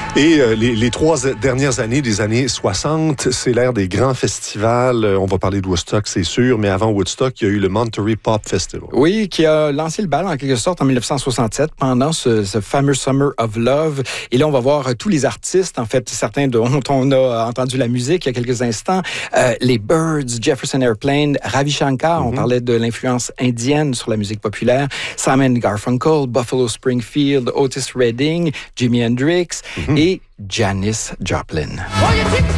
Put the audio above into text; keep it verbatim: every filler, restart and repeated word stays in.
Et euh, les, les trois dernières années, des années soixante, c'est l'ère des grands festivals. On va parler de Woodstock, c'est sûr, mais avant Woodstock, il y a eu le Monterey Pop Festival. Oui, qui a lancé le bal en quelque sorte en dix-neuf cent soixante-sept pendant ce, ce fameux Summer of Love. Et là, on va voir tous les artistes, en fait, certains dont on a entendu la musique il y a quelques instants. Euh, les Byrds, Jefferson Airplane, Ravi Shankar, mm-hmm. on parlait de l'influence indienne sur la musique populaire, Simon Garfunkel, Buffalo Springfield, Otis Redding, Jimi Hendrix mm-hmm. et Janis Joplin.